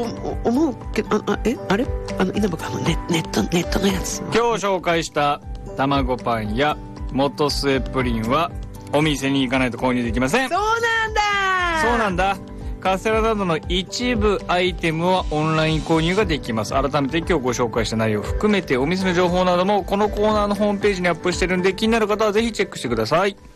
思うけど、あれ稲葉君ネットのやつ、 今日紹介した卵パンや元末プリンはお店に行かないと購入できません。 そうなんだ。 そうなんだ。カステラなどの一部アイテムはオンライン購入ができます。改めて今日ご紹介した内容を含めてお店の情報などもこのコーナーのホームページにアップしてるんで、気になる方はぜひチェックしてください。